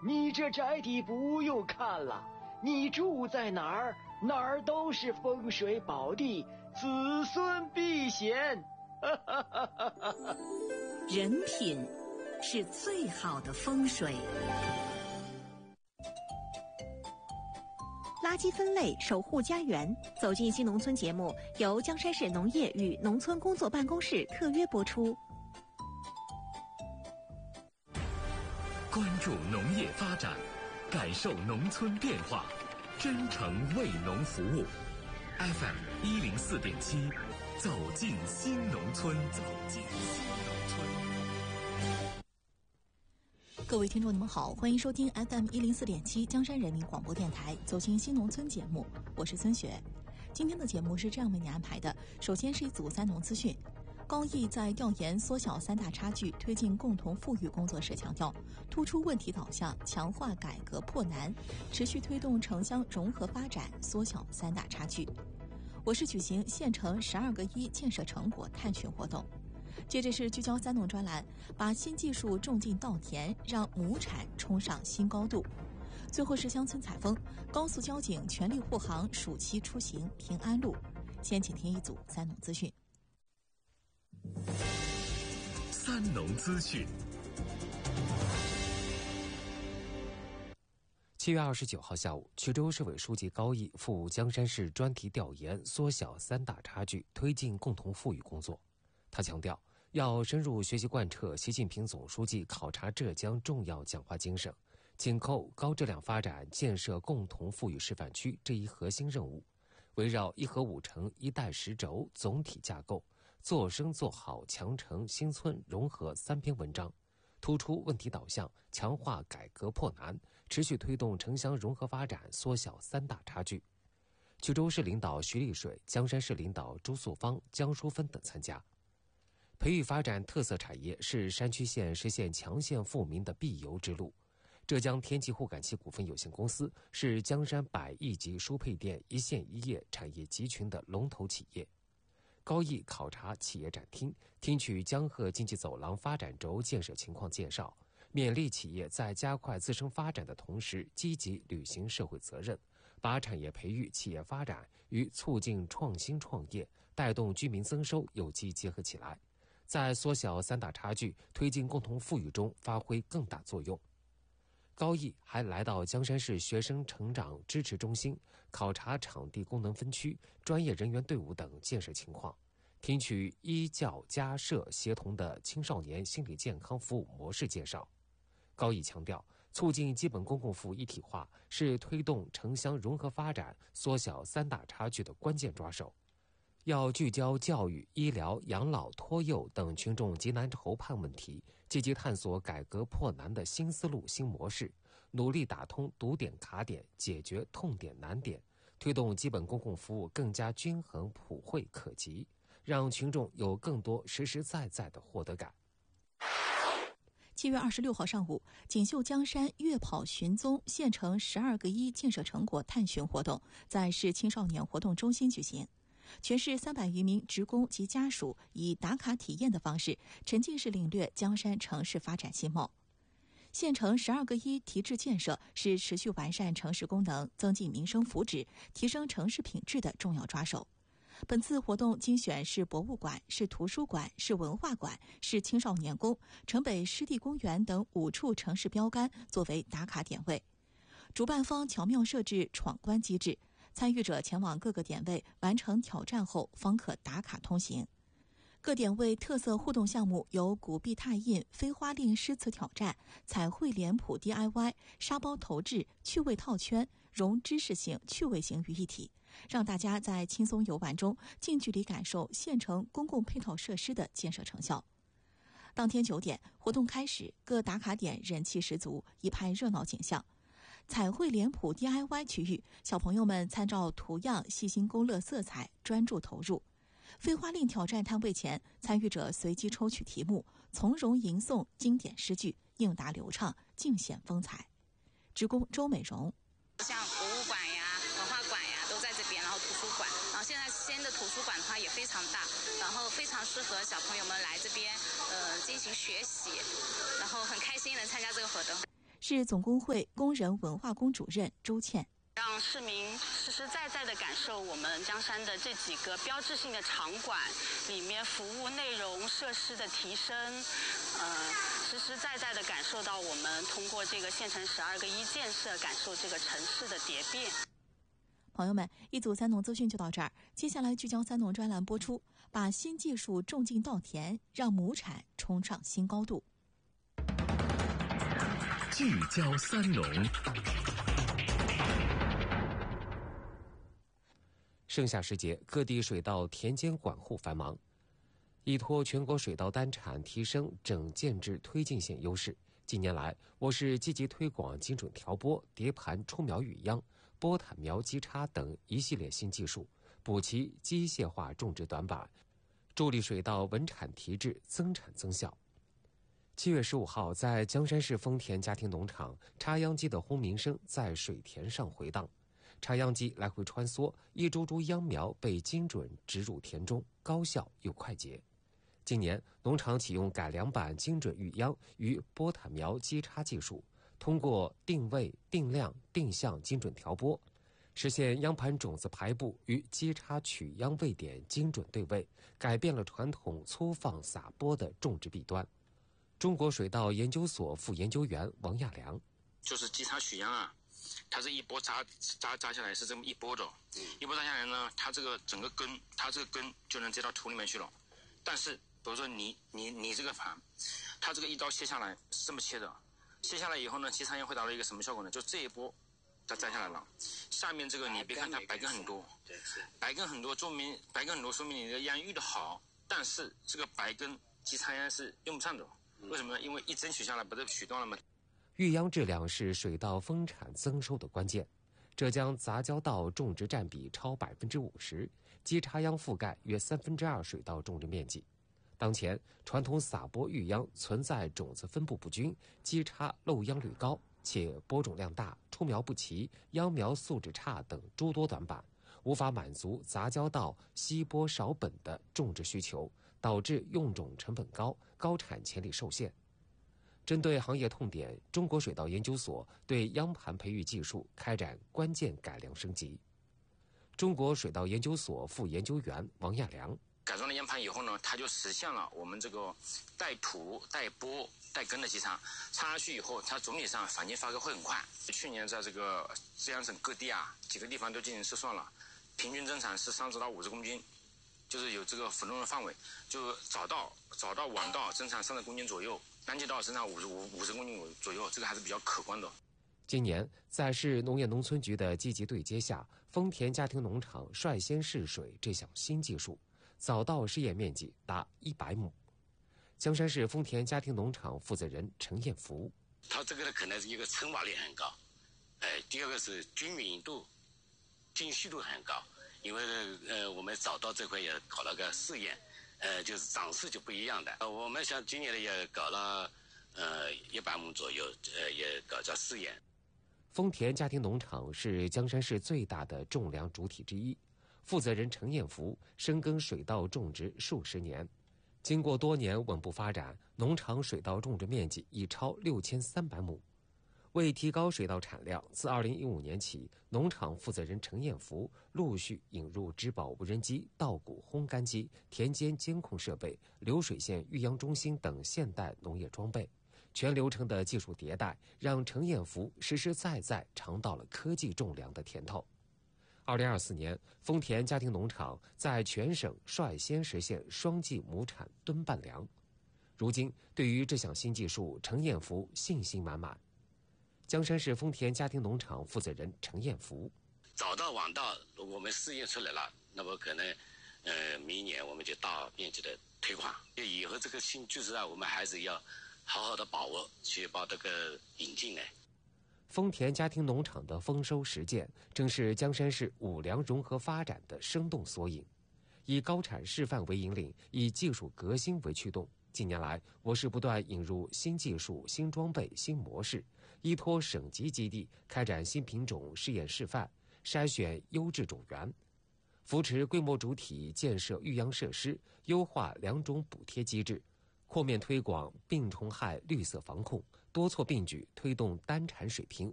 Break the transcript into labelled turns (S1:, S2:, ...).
S1: 你这宅邸不用看了，你住在哪儿，哪儿都是风水宝地，子孙避险。
S2: 人品是最好的风水。
S3: 垃圾分类，守护家园。走进新农村节目由江山市农业与农村工作办公室特约播出。
S4: 关注农业发展，感受农村变化，真诚为农服务。FM 104.7，走进新农村，走进新农村。
S5: 各位听众，你们好，欢迎收听 FM 104.7江山人民广播电台《走进新农村》节目，我是孙雪。今天的节目是这样为您安排的：首先是一组三农资讯。高毅在调研缩小三大差距、推进共同富裕工作时强调，突出问题导向，强化改革破难，持续推动城乡融合发展，缩小三大差距。我市举行县城12个1建设成果探寻活动。接着是聚焦三农专栏，把新技术种进稻田，让亩产冲上新高度。最后是乡村采风，高速交警全力护航暑期出行平安路。先请听一组三农资讯。
S4: 三农资讯。
S6: 7月29号下午，衢州市委书记高毅赴江山市专题调研缩小三大差距、推进共同富裕工作。他强调，要深入学习贯彻习近平总书记考察浙江重要讲话精神，紧扣高质量发展建设共同富裕示范区这一核心任务，围绕一核五城一带10轴总体架构，做深做好强城新村融合3篇文章，突出问题导向，强化改革破难，持续推动城乡融合发展，缩小三大差距。衢州市领导徐丽水、江山市领导朱素芳、江淑芬等参加。培育发展特色产业是山区县实现强县富民的必由之路。浙江天齐沪感器股份有限公司是江山100亿级输配电一线一业产业集群的龙头企业。高毅考察企业展厅，听取江河经济走廊发展轴建设情况介绍，勉励企业在加快自身发展的同时，积极履行社会责任，把产业培育、企业发展与促进创新创业、带动居民增收有机结合起来，在缩小三大差距、推进共同富裕中发挥更大作用。高毅还来到江山市学生成长支持中心，考察场地功能分区、专业人员队伍等建设情况，听取医教家社协同的青少年心理健康服务模式介绍。高毅强调，促进基本公共服务一体化是推动城乡融合发展、缩小三大差距的关键抓手。要聚焦教育、医疗、养老、托幼等群众急难愁盼问题，积极探索改革破难的新思路、新模式，努力打通堵点卡点，解决痛点难点，推动基本公共服务更加均衡、普惠、可及，让群众有更多实实在在的获得感。
S5: 7月26号上午，锦绣江山月跑寻踪县城12个1建设成果探寻活动在市青少年活动中心举行。全市300余名职工及家属以打卡体验的方式，沉浸式领略江山城市发展新貌。县城12个1提质建设是持续完善城市功能、增进民生福祉、提升城市品质的重要抓手。本次活动精选市博物馆、市图书馆、市文化馆、市青少年宫、城北湿地公园等5处城市标杆作为打卡点位。主办方巧妙设置闯关机制，参与者前往各个点位完成挑战后方可打卡通行。各点位特色互动项目有古币拓印、飞花令诗词挑战、彩绘脸谱 DIY、沙包投掷、趣味套圈，融知识性、趣味性于一体，让大家在轻松游玩中近距离感受县城公共配套设施的建设成效。当天9点，活动开始，各打卡点人气十足，一派热闹景象。彩绘脸谱 DIY 区域，小朋友们参照图样细心勾勒色彩，专注投入。飞花令挑战摊位前，参与者随机抽取题目，从容吟诵经典诗句，应答流畅，尽显风采。职工周美荣：
S7: 像博物馆呀、文化馆呀都在这边，然后图书馆，然后现在新的图书馆的话也非常大，然后非常适合小朋友们来这边进行学习，然后很开心能参加这个活动。
S5: 市总工会工人文化宫主任周倩。
S7: 让市民实实在在地感受我们江山的这几个标志性的场馆里面服务内容设施的提升，实实在在地感受到我们通过这个县城12个1建设，感受这个城市的蝶变。
S5: 朋友们，一组三农资讯就到这儿，接下来聚焦三农专栏播出，把新技术种进稻田，让亩产冲上新高度。
S4: 聚焦三农。
S6: 盛夏时节，各地水稻田间管护繁忙。依托全国水稻单产提升整建制推进线优势，近年来，我市积极推广精准调播、叠盘出苗育秧、播坦苗基插等一系列新技术，补齐机械化种植短板，助力水稻稳产提质、增产增效。7月15号，在江山市丰田家庭农场，插秧机的轰鸣声在水田上回荡。插秧机来回穿梭，一株株秧苗被精准植入田中，高效又快捷。今年，农场启用改良版精准育秧与播坦苗基插技术，通过定位、定量、定向精准调播，实现秧盘种子排布与基插取秧位点精准对位，改变了传统粗放撒播的种植弊端。中国水稻研究所副研究员王亚良：
S8: 就是基插取秧啊，它这一波扎下来是这么一波的，一波扎下来呢，它这个整个根，它这个根就能接到土里面去了。但是比如说你这个盘，它这个一刀切下来是这么切的，切下来以后呢，基插秧会达到一个什么效果呢？就这一波它摘下来了，下面这个你别看它白根很多，白根很多说明你的秧育的好，但是这个白根基插秧是用不上的。为什么呢？因为一针取下来不是取断了吗？
S6: 育秧质量是水稻丰产增收的关键。浙江杂交稻种植占比超50%，基插秧覆盖约2/3水稻种植面积。当前，传统撒播育秧存在种子分布不均、基插漏秧率高，且播种量大、出苗不齐、秧苗素质差等诸多短板，无法满足杂交稻稀播少本的种植需求，导致用种成本高、高产潜力受限。针对行业痛点，中国水稻研究所对秧盘培育技术开展关键改良升级。中国水稻研究所副研究员王亚良：
S8: 改装了秧盘以后呢，它就实现了我们这个带土、带播、带根的基插，插下去以后，它总体上反茎发芽会很快。去年在这个浙江省各地啊，几个地方都进行测算了，平均增产是30到50公斤，就是有这个浮动的范围，就早稻晚稻增产30公斤左右，单季稻增产50公斤左右，这个还是比较可观的。
S6: 今年，在市农业农村局的积极对接下，丰田家庭农场率先试水这项新技术，早稻试验面积达100亩。江山市丰田家庭农场负责人陈彦福：
S9: 它这个呢，可能是一个成娃率很高，第二个是均匀度、精细度很高，因为我们早稻这块也搞了个试验，就是长势就不一样的。我们像今年呢也搞了100亩左右，也搞叫试验。
S6: 丰田家庭农场是江山市最大的种粮主体之一，负责人陈彦福深耕水稻种植数十年，经过多年稳步发展，农场水稻种植面积已超6300亩。为提高水稻产量，自2015年起，农场负责人陈彦福陆续引入植保无人机、稻谷烘干机、田间监控设备、流水线育秧中心等现代农业装备。全流程的技术迭代，让陈彦福实实在在尝到了科技种粮的甜头。2024年，丰田家庭农场在全省率先实现双季亩产吨半粮。如今，对于这项新技术，陈彦福信心满满。江山市丰田家庭农场负责人陈彦福：
S9: 早稻晚稻我们试验出来了，那么可能明年我们就大面积的推广。以后这个新技术啊，我们还是要好好的把握，去把这个引进来。
S6: 丰田家庭农场的丰收实践，正是江山市五粮融合发展的生动缩影。以高产示范为引领，以技术革新为驱动。近年来，我市不断引入新技术、新装备、新模式，依托省级基地开展新品种试验示范，筛选优质种源，扶持规模主体建设育秧设施，优化粮种补贴机制，扩面推广病虫害绿色防控， 多措并举推动单产水平